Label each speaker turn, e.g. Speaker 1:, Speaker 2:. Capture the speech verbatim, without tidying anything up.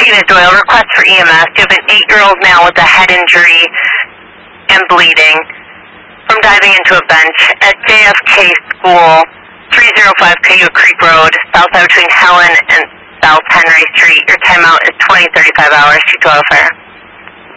Speaker 1: Tina Doyle, request for E M S. You have an eight-year-old male with a head injury and bleeding from diving into a bench at J F K School, three oh five Cayuga Creek Road, south between Helen and South Henry Street. Your timeout is twenty thirty-five hours. Chief Welfare.